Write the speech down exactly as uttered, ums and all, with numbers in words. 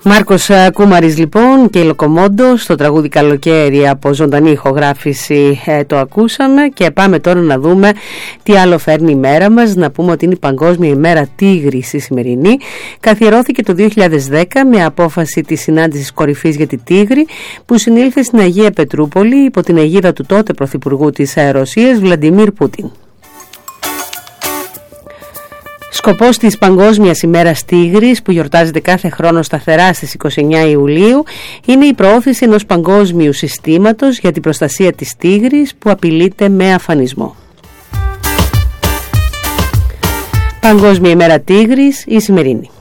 Μάρκος Κούμαρης λοιπόν και η Λοκομόντο στο τραγούδι Καλοκαίρι από ζωντανή ηχογράφηση ε, το ακούσαμε και πάμε τώρα να δούμε τι άλλο φέρνει η μέρα μας. Να πούμε ότι είναι η Παγκόσμια ημέρα Τίγρης η σημερινή. Καθιερώθηκε το δύο χιλιάδες δέκα με απόφαση της συνάντησης κορυφής για τη Τίγρη που συνήλθε στην Αγία Πετρούπολη υπό την αιγίδα του τότε Πρωθυπουργού της Ρωσίας Βλαντιμίρ Πούτιν. Σκοπός της Παγκόσμιας ημέρας Τίγρης που γιορτάζεται κάθε χρόνο σταθερά στις είκοσι εννέα Ιουλίου είναι η προώθηση ενός παγκόσμιου συστήματος για την προστασία της τίγρης που απειλείται με αφανισμό. Παγκόσμια ημέρα Τίγρης η σημερινή.